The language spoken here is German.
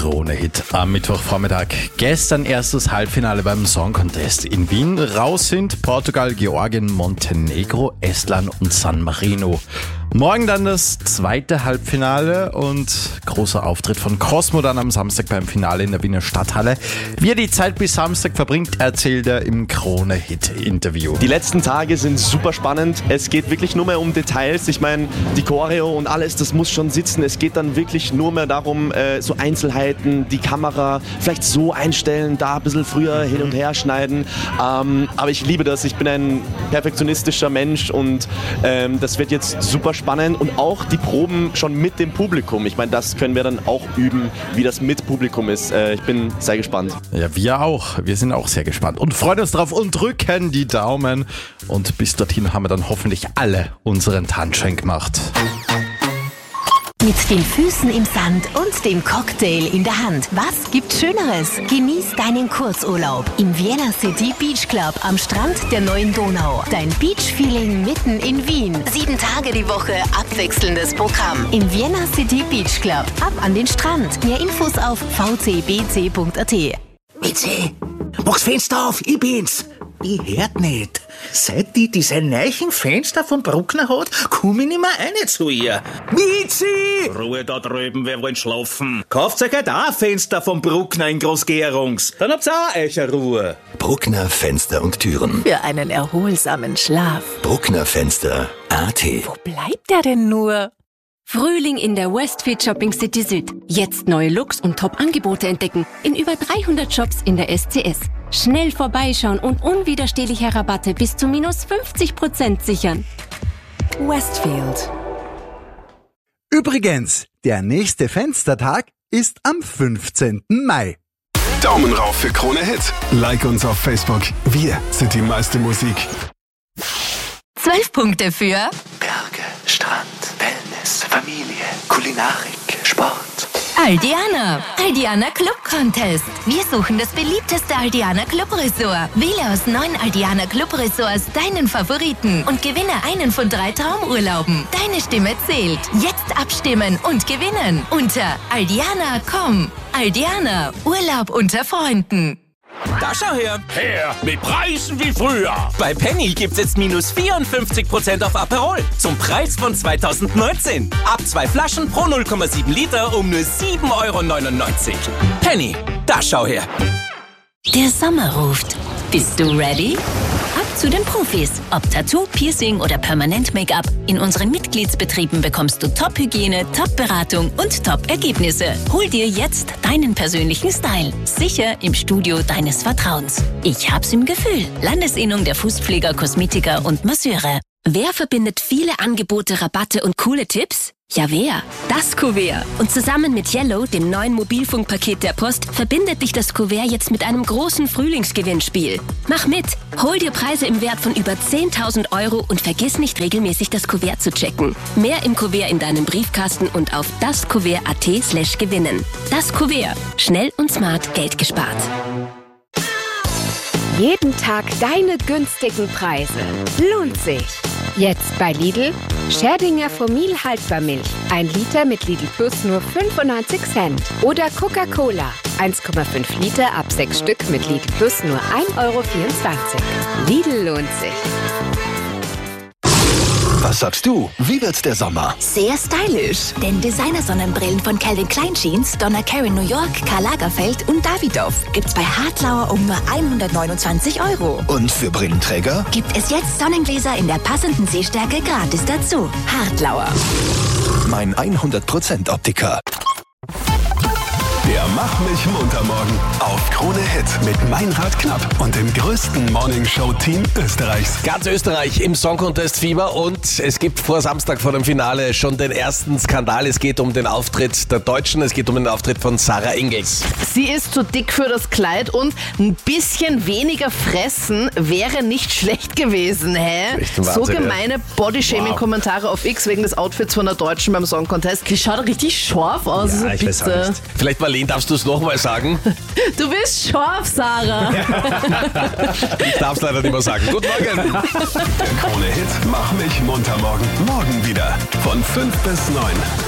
Krone-Hit am Mittwochvormittag. Gestern erstes Halbfinale beim Song Contest in Wien. Raus sind Portugal, Georgien, Montenegro, Estland und San Marino. Morgen dann das zweite Halbfinale und großer Auftritt von Cosmo dann am Samstag beim Finale in der Wiener Stadthalle. Wie er die Zeit bis Samstag verbringt, erzählt er im Krone-Hit-Interview. Die letzten Tage sind super spannend. Es geht wirklich nur mehr um Details. Ich meine, die Choreo und alles, das muss schon sitzen. Es geht dann wirklich nur mehr darum, so Einzelheiten, die Kamera vielleicht so einstellen, da ein bisschen früher hin und her schneiden. Aber ich liebe das. Ich bin ein perfektionistischer Mensch und das wird jetzt super spannend und auch die Proben schon mit dem Publikum. Ich meine, das können wir dann auch üben, wie das mit Publikum ist. Ich bin sehr gespannt. Ja, wir auch. Wir sind auch sehr gespannt und freuen uns drauf und drücken die Daumen. Und bis dorthin haben wir dann hoffentlich alle unseren Tanzschein gemacht. Mit den Füßen im Sand und dem Cocktail in der Hand. Was gibt's Schöneres? Genieß deinen Kurzurlaub im Vienna City Beach Club am Strand der Neuen Donau. Dein Beach-Feeling mitten in Wien. 7 Tage die Woche abwechselndes Programm. Im Vienna City Beach Club. Ab an den Strand. Mehr Infos auf vcbc.at. Mitzi, mach's Fenster auf, ich bin's. Ich hört nicht. Seit die diese neuen Fenster von Bruckner hat, komm ich nicht mehr rein zu ihr. Mitzi! Ruhe da drüben, wir wollen schlafen. Kauft euch halt auch ein Fenster von Bruckner in Großgärungs. Dann habt's auch eure Ruhe. Bruckner Fenster und Türen. Für einen erholsamen Schlaf. Bruckner Fenster AT. Wo bleibt er denn nur? Frühling in der Westfield Shopping City Süd. Jetzt neue Looks und Top-Angebote entdecken in über 300 Shops in der SCS. Schnell vorbeischauen und unwiderstehliche Rabatte bis zu minus 50% sichern. Westfield. Übrigens, der nächste Fenstertag ist am 15. Mai. Daumen rauf für Krone Hit. Like uns auf Facebook. Wir sind die meiste Musik. 12 Punkte für Berge, Strand, Wellness, Familie, Kulinarik, Sport. Aldiana. Aldiana Club Contest. Wir suchen das beliebteste Aldiana Club Resort. Wähle aus 9 Aldiana Club Resorts deinen Favoriten und gewinne einen von 3 Traumurlauben. Deine Stimme zählt. Jetzt abstimmen und gewinnen unter aldiana.com. Aldiana. Urlaub unter Freunden. Da schau her. Her, mit Preisen wie früher. Bei Penny gibt's jetzt minus 54% auf Aperol. Zum Preis von 2019. Ab 2 Flaschen pro 0,7 Liter um nur 7,99 €. Penny, da schau her. Der Sommer ruft. Bist du ready? Ab zu den Profis. Ob Tattoo, Piercing oder Permanent-Make-up. In unseren Mitgliedsbetrieben bekommst du Top-Hygiene, Top-Beratung und Top-Ergebnisse. Hol dir jetzt deinen persönlichen Style. Sicher im Studio deines Vertrauens. Ich hab's im Gefühl. Landesinnung der Fußpfleger, Kosmetiker und Masseure. Wer verbindet viele Angebote, Rabatte und coole Tipps? Ja, wer? Das Kuvert. Und zusammen mit Yellow, dem neuen Mobilfunkpaket der Post, verbindet dich das Kuvert jetzt mit einem großen Frühlingsgewinnspiel. Mach mit! Hol dir Preise im Wert von über 10.000 € und vergiss nicht regelmäßig das Kuvert zu checken. Mehr im Kuvert in deinem Briefkasten und auf daskuvert.at/gewinnen. Das Kuvert. Schnell und smart Geld gespart. Jeden Tag deine günstigen Preise. Lohnt sich. Jetzt bei Lidl. Scherdinger Formil Haltbarmilch. 1 Liter mit Lidl Plus nur 95 Cent. Oder Coca-Cola. 1,5 Liter ab 6 Stück mit Lidl Plus nur 1,24 €. Lidl lohnt sich. Was sagst du? Wie wird's der Sommer? Sehr stylisch. Denn Designer-Sonnenbrillen von Calvin Klein Jeans, Donna Karan New York, Karl Lagerfeld und Davidoff gibt's bei Hartlauer um nur 129 €. Und für Brillenträger? Gibt es jetzt Sonnengläser in der passenden Sehstärke gratis dazu. Hartlauer. Mein 100% Optiker. Der Mach mich munter morgen auf Krone Hit mit Meinrad Knapp und dem größten Morningshow-Team Österreichs. Ganz Österreich im Song Contest Fieber und es gibt vor Samstag vor dem Finale schon den ersten Skandal. Es geht um den Auftritt der Deutschen, es geht um den Auftritt von Sarah Engels. Sie ist zu dick für das Kleid und ein bisschen weniger fressen wäre nicht schlecht gewesen, hä? Echt ein Wahnsinn, so gemeine Body-Shaming-Kommentare auf X wegen des Outfits von der Deutschen beim Song Contest. Die schaut richtig scharf aus. Ja, ich weiß auch nicht. Vielleicht Marlene, darfst du es nochmal sagen? Du bist scharf, Sarah. Ich darf es leider nicht mehr sagen. Guten Morgen. Der Krone Hit Mach mich munter morgen. Morgen wieder von 5 bis 9.